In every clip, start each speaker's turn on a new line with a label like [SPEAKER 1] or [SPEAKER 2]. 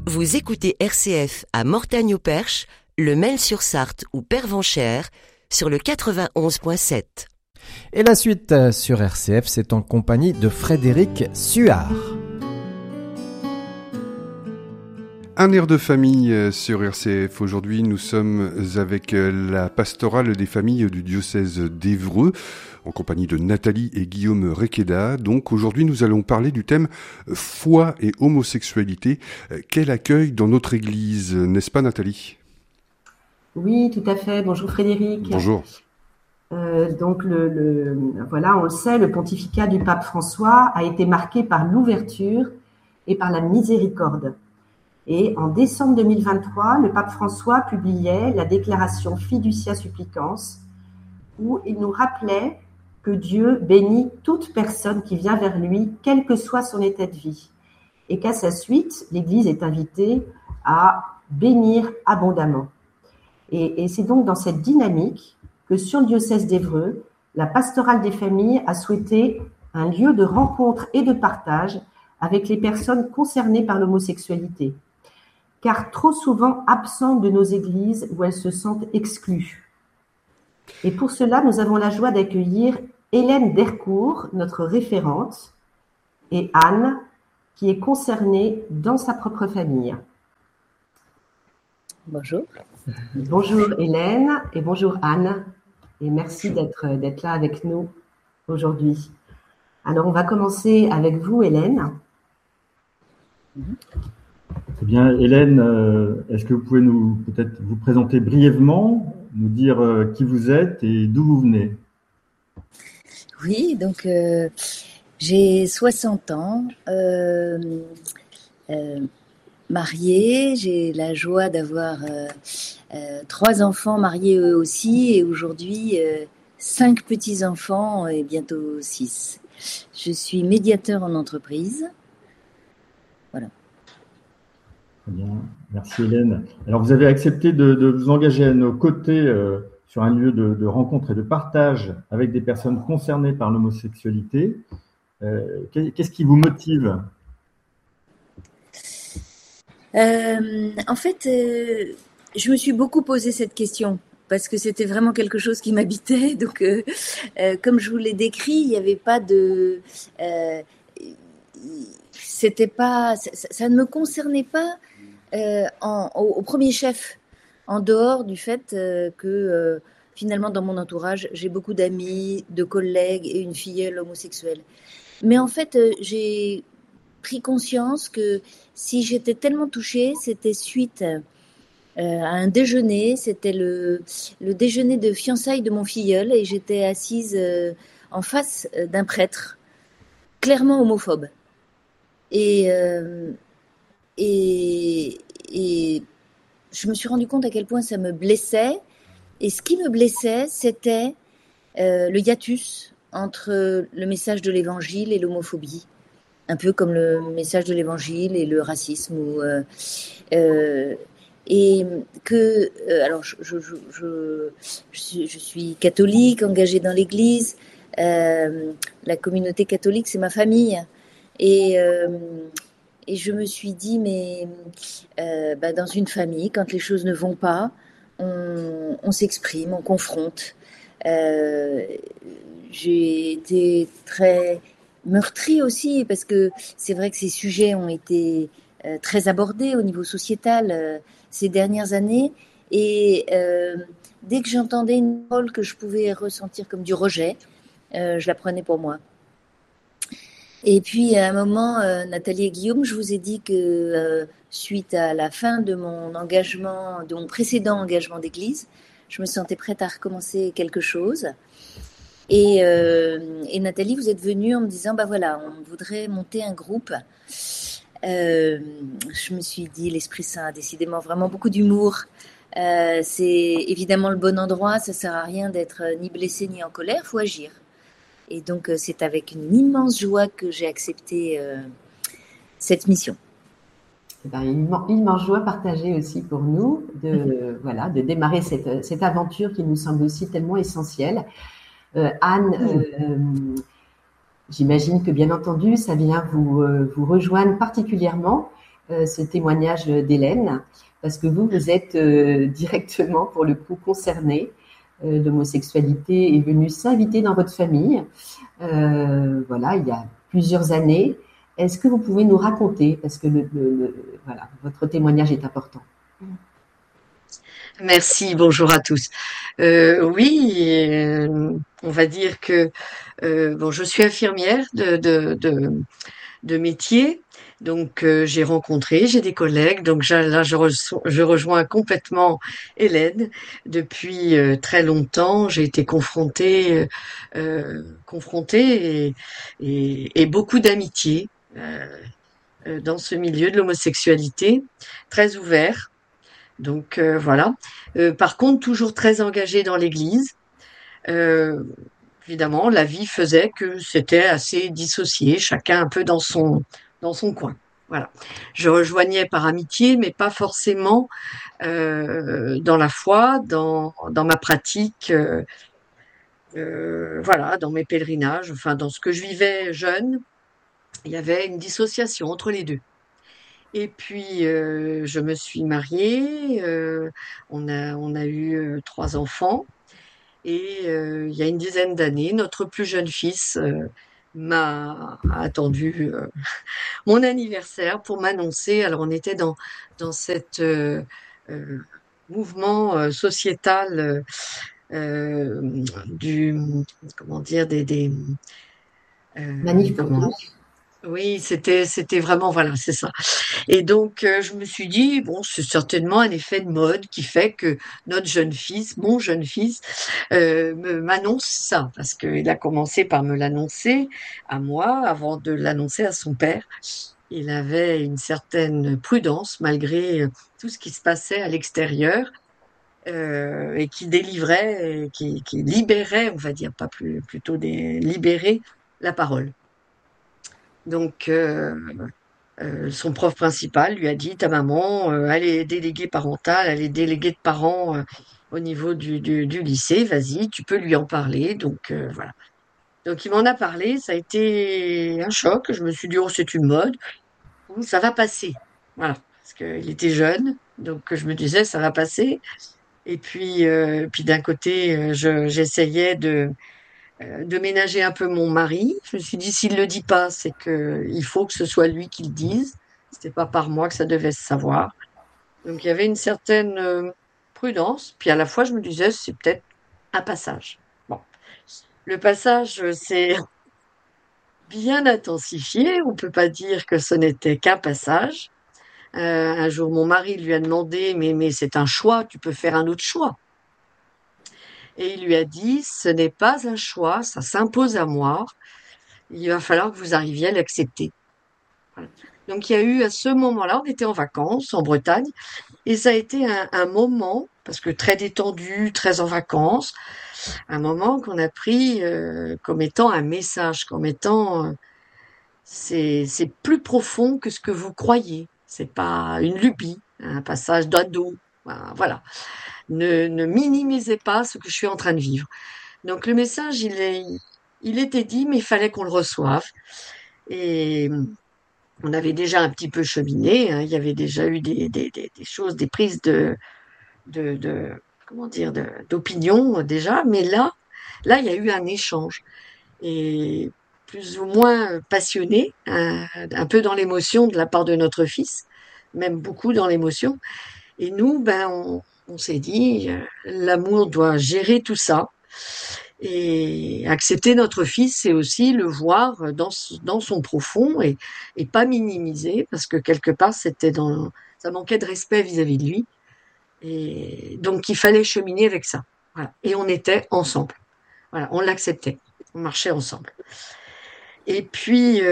[SPEAKER 1] Vous écoutez RCF à Mortagne-au-Perche, le Mail-sur-Sarthe ou Pervenchères sur le 91.7.
[SPEAKER 2] Et la suite sur RCF, c'est en compagnie de Frédéric Suard.
[SPEAKER 3] Un air de famille sur RCF. Aujourd'hui, nous sommes avec la pastorale des familles du diocèse d'Évreux, en compagnie de Nathalie et Guillaume Requeda. Donc aujourd'hui, nous allons parler du thème foi et homosexualité. Quel accueil dans notre Église, n'est-ce pas Nathalie ?
[SPEAKER 4] Oui, tout à fait. Bonjour Frédéric.
[SPEAKER 3] Bonjour.
[SPEAKER 4] Donc voilà, on le sait, le pontificat du pape François a été marqué par l'ouverture et par la miséricorde. Et en décembre 2023, le pape François publiait la déclaration Fiducia Supplicans, où il nous rappelait que Dieu bénit toute personne qui vient vers lui, quel que soit son état de vie. Et qu'à sa suite, l'Église est invitée à bénir abondamment. Et c'est donc dans cette dynamique que sur le diocèse d'Évreux, la pastorale des familles a souhaité un lieu de rencontre et de partage avec les personnes concernées par l'homosexualité, car trop souvent absentes de nos églises où elles se sentent exclues. Et pour cela, nous avons la joie d'accueillir Hélène Dercourt, notre référente, et Anne, qui est concernée dans sa propre famille.
[SPEAKER 5] Bonjour.
[SPEAKER 4] Bonjour Hélène et bonjour Anne, et merci d'être là avec nous aujourd'hui. Alors on va commencer avec vous Hélène.
[SPEAKER 6] Eh bien Hélène, est-ce que vous pouvez peut-être vous présenter brièvement, nous dire qui vous êtes et d'où vous venez ?
[SPEAKER 5] Oui, donc j'ai 60 ans, mariée, j'ai la joie d'avoir 3 enfants mariés eux aussi, et aujourd'hui 5 petits-enfants et bientôt 6. Je suis médiateur en entreprise. Voilà.
[SPEAKER 6] Très bien, merci Hélène. Alors vous avez accepté de vous engager à nos côtés sur un lieu de rencontre et de partage avec des personnes concernées par l'homosexualité. Qu'est-ce qui vous motive ?
[SPEAKER 5] En fait, je me suis beaucoup posé cette question parce que c'était vraiment quelque chose qui m'habitait. Donc, comme je vous l'ai décrit, il n'y avait pas de, c'était pas, ça ne me concernait pas au premier chef, en dehors du fait que finalement dans mon entourage, j'ai beaucoup d'amis, de collègues et une filleule homosexuelle. Mais en fait, j'ai pris conscience que si j'étais tellement touchée, c'était suite à un déjeuner, c'était le déjeuner de fiançailles de mon filleul, et j'étais assise en face d'un prêtre clairement homophobe. Et je me suis rendu compte à quel point ça me blessait. Et ce qui me blessait, c'était le hiatus entre le message de l'évangile et l'homophobie. Un peu comme le message de l'évangile et le racisme. Et que, alors, je suis catholique, engagée dans l'Église. La communauté catholique, c'est ma famille. Et je me suis dit, mais dans une famille, quand les choses ne vont pas, on s'exprime, on confronte. J'ai été très meurtrie aussi, parce que c'est vrai que ces sujets ont été très abordés au niveau sociétal ces dernières années. Et dès que j'entendais une parole que je pouvais ressentir comme du rejet, je la prenais pour moi. Et puis à un moment, Nathalie et Guillaume, je vous ai dit que suite à la fin de mon engagement, de mon précédent engagement d'église, je me sentais prête à recommencer quelque chose. Et Nathalie, vous êtes venue en me disant, voilà, on voudrait monter un groupe. Je me suis dit, l'Esprit Saint a décidément vraiment beaucoup d'humour. C'est évidemment le bon endroit, ça sert à rien d'être ni blessé ni en colère, faut agir. Et donc c'est avec une immense joie que j'ai accepté cette mission.
[SPEAKER 4] Une immense joie partagée aussi pour nous de démarrer cette aventure qui nous semble aussi tellement essentielle. Anne, j'imagine que bien entendu, ça vient vous rejoindre particulièrement ce témoignage d'Hélène, parce que vous êtes directement, pour le coup, concerné. L'homosexualité est venue s'inviter dans votre famille, voilà, il y a plusieurs années. Est-ce que vous pouvez nous raconter, parce que voilà, votre témoignage est important.
[SPEAKER 7] Merci, bonjour à tous. Oui, on va dire que bon, je suis infirmière de métier, donc j'ai des collègues, donc là je rejoins complètement Hélène. Depuis très longtemps, j'ai été confrontée et beaucoup d'amitié dans ce milieu de l'homosexualité, très ouvert. Donc voilà. Par contre, toujours très engagée dans l'Église. Euh, Évidemment, la vie faisait que c'était assez dissocié, chacun un peu dans son coin. Voilà. Je rejoignais par amitié, mais pas forcément dans la foi, dans ma pratique, voilà, dans mes pèlerinages, enfin dans ce que je vivais jeune, il y avait une dissociation entre les deux. Et puis je me suis mariée, on a eu 3 enfants. Et il y a une dizaine d'années, notre plus jeune fils m'a attendu mon anniversaire pour m'annoncer. Alors on était dans cette euh, mouvement sociétal du comment dire
[SPEAKER 4] Manif pour
[SPEAKER 7] comment
[SPEAKER 4] tous.
[SPEAKER 7] oui, c'était vraiment voilà, c'est ça. Et donc je me suis dit bon, c'est certainement un effet de mode qui fait que notre jeune fils, mon jeune fils, m'annonce ça parce qu'il a commencé par me l'annoncer à moi avant de l'annoncer à son père. Il avait une certaine prudence malgré tout ce qui se passait à l'extérieur et qui délivrait, qui libérait, on va dire, pas plus, plutôt libérer la parole. Donc, son prof principal lui a dit, ta maman, elle est déléguée parentale, elle est déléguée de parents au niveau du lycée, vas-y, tu peux lui en parler. Donc, voilà. Donc, il m'en a parlé, ça a été un choc. Je me suis dit, oh, c'est une mode, ça va passer. Voilà, parce qu'il était jeune, donc je me disais, ça va passer. Et puis d'un côté, j'essayais de ménager un peu mon mari. Je me suis dit, s'il le dit pas, c'est que il faut que ce soit lui qui le dise. C'était pas par moi que ça devait se savoir. Donc il y avait une certaine prudence. Puis à la fois, je me disais, c'est peut-être un passage. Bon, le passage s'est bien intensifié. On peut pas dire que ce n'était qu'un passage. Un jour, mon mari lui a demandé, mais c'est un choix, tu peux faire un autre choix. Et il lui a dit, ce n'est pas un choix, ça s'impose à moi. Il va falloir que vous arriviez à l'accepter. Voilà. Donc il y a eu à ce moment-là, on était en vacances en Bretagne, et ça a été un moment, parce que très détendu, très en vacances, un moment qu'on a pris comme étant un message, comme étant c'est plus profond que ce que vous croyez. C'est pas une lubie, un passage d'ado. Voilà. Ne minimisez pas ce que je suis en train de vivre. Donc le message, il était dit, mais il fallait qu'on le reçoive. Et on avait déjà un petit peu cheminé, hein, il y avait déjà eu des choses, des prises comment dire, d'opinion déjà, mais là, il y a eu un échange et plus ou moins passionné, un peu dans l'émotion de la part de notre fils, même beaucoup dans l'émotion. Et nous, ben, on s'est dit, l'amour doit gérer tout ça. Et accepter notre fils, c'est aussi le voir dans son profond et pas minimiser, parce que quelque part, ça manquait de respect vis-à-vis de lui. Et donc, il fallait cheminer avec ça. Voilà. Et on était ensemble. Voilà, on l'acceptait. On marchait ensemble. Et puis,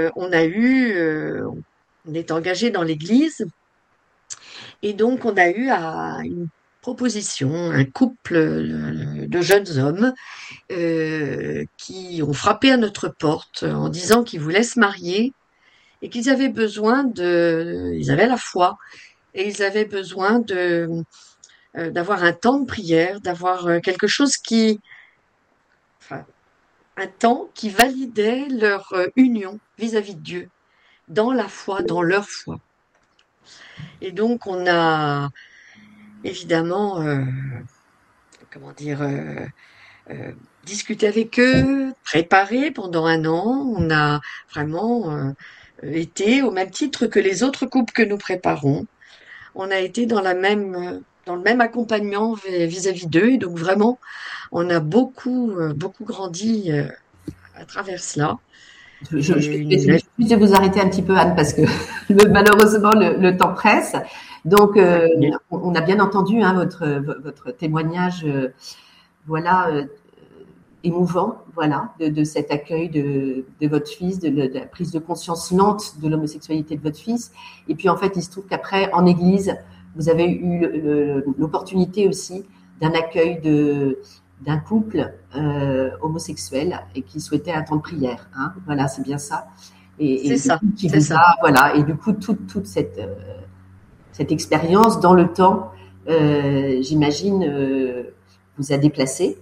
[SPEAKER 7] on est engagé dans l'église. Et donc, on a eu une proposition, un couple de jeunes hommes qui ont frappé à notre porte en disant qu'ils voulaient se marier et qu'ils avaient ils avaient la foi et ils avaient besoin d'avoir un temps de prière, d'avoir quelque chose enfin, un temps qui validait leur union vis-à-vis de Dieu, dans la foi, dans leur foi. Et donc, on a évidemment, comment dire, euh, discuté avec eux, préparé pendant un an. On a vraiment été, au même titre que les autres couples que nous préparons, on a été dans le même accompagnement vis-à-vis d'eux. Et donc, vraiment, on a beaucoup grandi à travers cela.
[SPEAKER 4] Je
[SPEAKER 7] Et
[SPEAKER 4] vais juste de vous arrêter un petit peu, Anne, parce que malheureusement, le temps presse. Donc, on a bien entendu votre témoignage, voilà, émouvant, voilà, de cet accueil de votre fils, de la prise de conscience lente de l'homosexualité de votre fils. Et puis, en fait, il se trouve qu'après, en Église, vous avez eu l'opportunité aussi d'un accueil d'un couple homosexuel et qui souhaitait un temps de prière. Hein. Voilà, c'est bien ça.
[SPEAKER 7] c'est ça,
[SPEAKER 4] Qui
[SPEAKER 7] c'est
[SPEAKER 4] vous
[SPEAKER 7] ça.
[SPEAKER 4] a, voilà, et du coup, toute cette expérience dans le temps, j'imagine, vous a déplacé.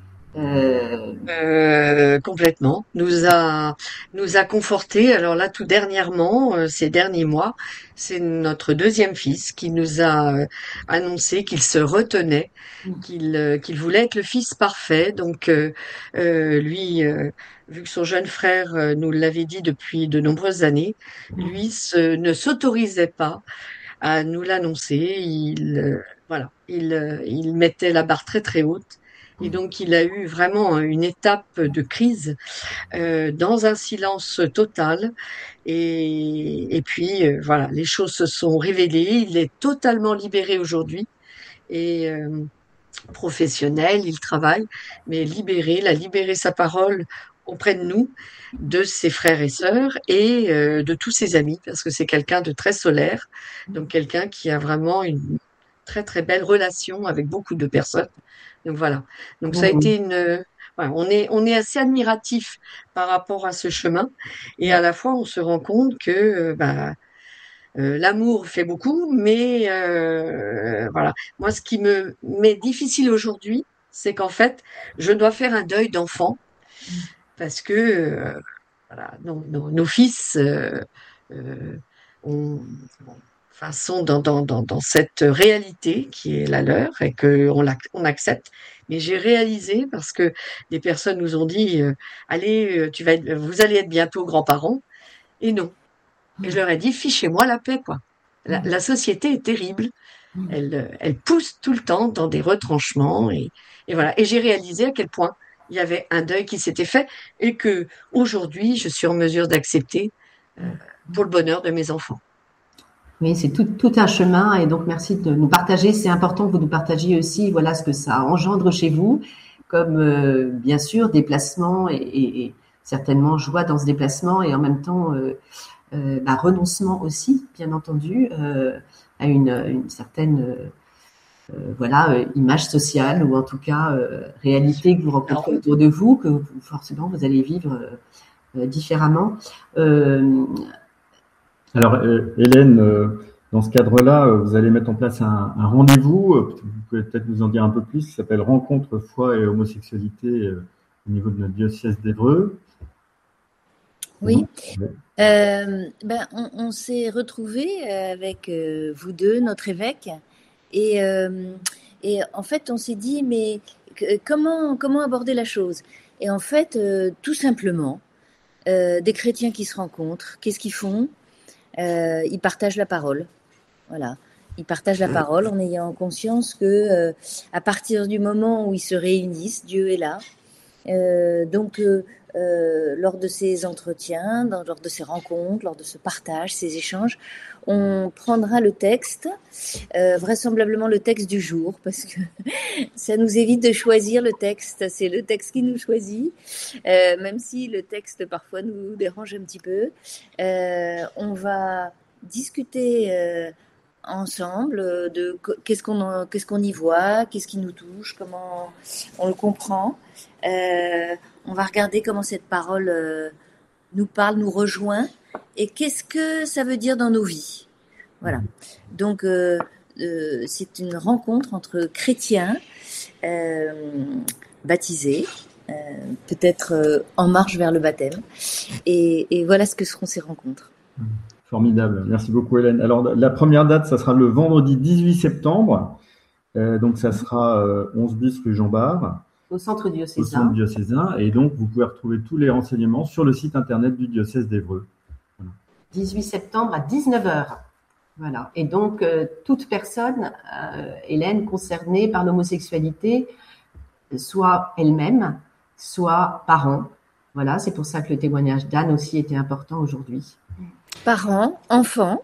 [SPEAKER 7] Complètement. Nous a conforté. Alors là, tout dernièrement, ces derniers mois, c'est notre deuxième fils qui nous a annoncé qu'il se retenait, qu'il voulait être le fils parfait. Donc lui, vu que son jeune frère nous l'avait dit depuis de nombreuses années, lui ne s'autorisait pas à nous l'annoncer. Voilà, il mettait la barre très très haute. Et donc, il a eu vraiment une étape de crise dans un silence total. Et puis, voilà, les choses se sont révélées. Il est totalement libéré aujourd'hui et professionnel, il travaille, mais libéré, il a libéré sa parole auprès de nous, de ses frères et sœurs et de tous ses amis, parce que c'est quelqu'un de très solaire, donc quelqu'un qui a vraiment une très très belle relation avec beaucoup de personnes. Donc voilà. Donc ça a été voilà, on est assez admiratif par rapport à ce chemin et à la fois on se rend compte que l'amour fait beaucoup, mais voilà. Moi, ce qui me m'est difficile aujourd'hui, c'est qu'en fait, je dois faire un deuil d'enfant parce que voilà, nos fils euh, ont- enfin, sont dans cette réalité qui est la leur et on accepte. Mais j'ai réalisé parce que des personnes nous ont dit allez, vous allez être bientôt grands-parents. Et non. Et je leur ai dit, fichez-moi la paix, quoi. La société est terrible. Elle pousse tout le temps dans des retranchements et voilà. Et j'ai réalisé à quel point il y avait un deuil qui s'était fait et que aujourd'hui, je suis en mesure d'accepter pour le bonheur de mes enfants.
[SPEAKER 4] Oui, c'est tout un chemin et donc merci de nous partager. C'est important que vous nous partagiez aussi, voilà, ce que ça engendre chez vous, comme bien sûr déplacement et certainement joie dans ce déplacement et en même temps renoncement aussi, bien entendu, à une certaine voilà image sociale ou en tout cas réalité que vous rencontrez autour de vous, que forcément vous allez vivre différemment.
[SPEAKER 6] Alors, Hélène, dans ce cadre-là, vous allez mettre en place un rendez-vous. Vous pouvez peut-être nous en dire un peu plus. Ça s'appelle Rencontre, foi et homosexualité au niveau de notre diocèse d'Évreux.
[SPEAKER 5] Oui. On s'est retrouvés avec vous deux, notre évêque, et en fait, on s'est dit, mais comment aborder la chose? Et en fait, tout simplement, des chrétiens qui se rencontrent, qu'est-ce qu'ils font? Ils partagent la parole. Voilà. Ils partagent la parole en ayant conscience que à partir du moment où ils se réunissent, Dieu est là. Lors de ces entretiens, lors de ces rencontres, lors de ce partage, ces échanges, on prendra le texte, vraisemblablement le texte du jour, parce que ça nous évite de choisir le texte. C'est le texte qui nous choisit, même si le texte parfois nous dérange un petit peu. On va discuter ensemble de qu'est-ce qu'on y voit, qu'est-ce qui nous touche, comment on le comprend. On va regarder comment cette parole nous parle, nous rejoint et qu'est-ce que ça veut dire dans nos vies. Voilà. Donc, c'est une rencontre entre chrétiens baptisés, peut-être en marche vers le baptême. Et voilà ce que seront ces rencontres.
[SPEAKER 6] Formidable. Merci beaucoup, Hélène. Alors, la première date, ça sera le vendredi 18 septembre. Donc, ça sera 11 bis rue Jean Bart.
[SPEAKER 4] Au centre
[SPEAKER 6] Au
[SPEAKER 4] diocésain.
[SPEAKER 6] centre diocésain. Et donc, vous pouvez retrouver tous les renseignements sur le site internet du diocèse d'Évreux.
[SPEAKER 4] 18 septembre à 19h. Voilà. Et donc, toute personne, Hélène, concernée par l'homosexualité, soit elle-même, soit parent. Voilà, c'est pour ça que le témoignage d'Anne aussi était important aujourd'hui.
[SPEAKER 5] Parents, enfants,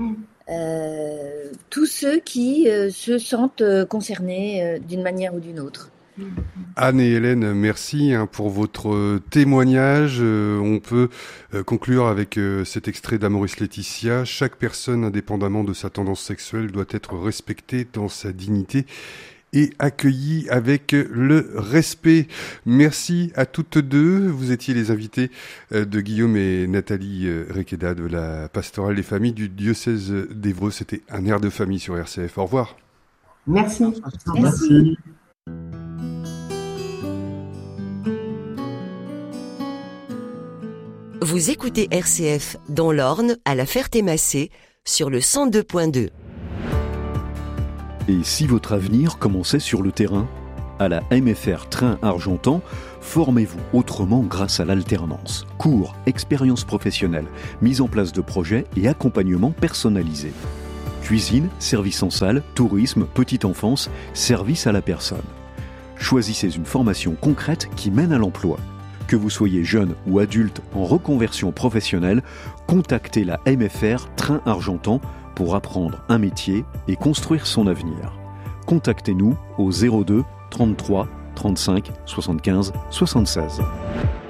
[SPEAKER 5] tous ceux qui se sentent concernés d'une manière ou d'une autre.
[SPEAKER 3] Anne et Hélène, merci pour votre témoignage. On peut conclure avec cet extrait d'Amoris Laetitia. Chaque personne, indépendamment de sa tendance sexuelle, doit être respectée dans sa dignité et accueillie avec le respect. Merci à toutes deux. Vous étiez les invités de Guillaume et Nathalie Requeda de la Pastorale des familles du diocèse d'Évreux. C'était un air de famille sur RCF. Au revoir.
[SPEAKER 4] Merci.
[SPEAKER 6] Merci.
[SPEAKER 1] Vous écoutez RCF dans l'Orne à la Ferté-Massé sur le 102.2.
[SPEAKER 8] Et si votre avenir commençait sur le terrain ? À la MFR Train Argentan, formez-vous autrement grâce à l'alternance. Cours, expériences professionnelles, mise en place de projets et accompagnement personnalisé. Cuisine, service en salle, tourisme, petite enfance, service à la personne. Choisissez une formation concrète qui mène à l'emploi. Que vous soyez jeune ou adulte en reconversion professionnelle, contactez la MFR Train Argentan pour apprendre un métier et construire son avenir. Contactez-nous au 02 33 35 75 76.